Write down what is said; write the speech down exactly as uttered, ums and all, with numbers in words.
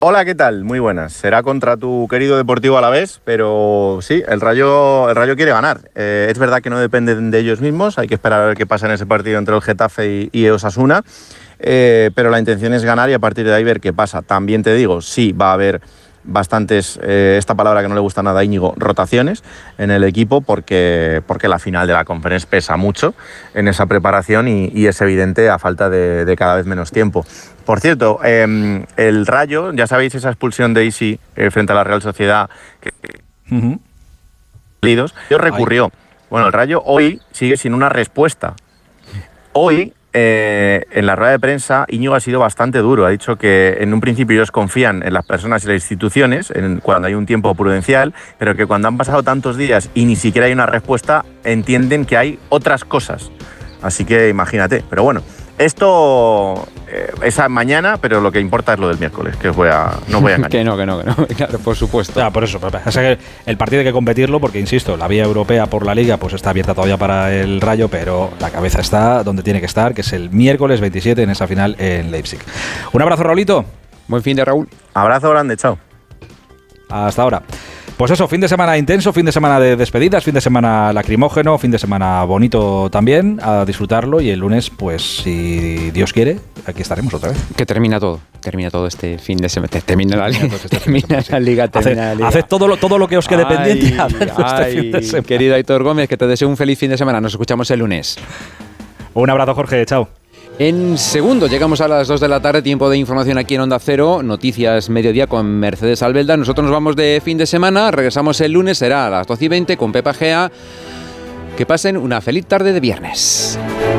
Hola, ¿qué tal? Muy buenas. Será contra tu querido Deportivo Alavés, pero sí, el Rayo, el Rayo quiere ganar. Eh, es verdad que no dependen de ellos mismos, hay que esperar a ver qué pasa en ese partido entre el Getafe y, y Osasuna, eh, pero la intención es ganar y a partir de ahí ver qué pasa. También te digo, sí, va a haber bastantes, eh, esta palabra que no le gusta nada a Íñigo, rotaciones en el equipo porque, porque la final de la Conference pesa mucho en esa preparación y, y es evidente a falta de, de cada vez menos tiempo. Por cierto, eh, el Rayo, ya sabéis esa expulsión de Isi eh, frente a la Real Sociedad, que uh-huh. yo recurrió. Ay. Bueno, el Rayo hoy sigue sin una respuesta. Hoy, eh, en la rueda de prensa, Íñigo ha sido bastante duro. Ha dicho que en un principio ellos confían en las personas y las instituciones, en, cuando hay un tiempo prudencial, pero que cuando han pasado tantos días y ni siquiera hay una respuesta, entienden que hay otras cosas. Así que imagínate, pero bueno. Esto eh, es mañana, pero lo que importa es lo del miércoles, que os voy a, no voy a engañar. que no, que no, que no, claro, por supuesto. Ya, por eso, o sea, el partido hay que competirlo porque, insisto, la vía europea por la Liga pues está abierta todavía para el Rayo, pero la cabeza está donde tiene que estar, que es el miércoles veintisiete en esa final en Leipzig. Un abrazo, Raulito. Buen fin de Raúl. Abrazo grande, chao. Hasta ahora. Pues eso, fin de semana intenso, fin de semana de despedidas, fin de semana lacrimógeno, fin de semana bonito también, a disfrutarlo y el lunes, pues si Dios quiere, aquí estaremos otra vez. Que termina todo, termina todo este fin de semana, termina la Liga, termina la Liga, termina la Liga. Haced todo lo, todo lo que os quede ay, pendiente. Ay, este fin de semana. Querido Aitor Gómez, que te deseo un feliz fin de semana, nos escuchamos el lunes. Un abrazo, Jorge, chao. En segundo, llegamos a las dos de la tarde, tiempo de información aquí en Onda Cero, Noticias Mediodía con Mercedes Albelda. Nosotros nos vamos de fin de semana, regresamos el lunes, será a las doce y veinte con Pepa Gea. Que pasen una feliz tarde de viernes.